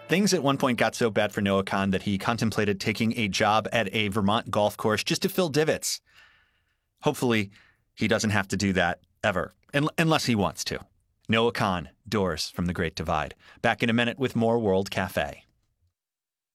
Things at one point got so bad for Noah Khan that he contemplated taking a job at a Vermont golf course just to fill divots. Hopefully, he doesn't have to do that ever, unless he wants to. Noah Khan, Doors from the Great Divide. Back in a minute with more World Cafe.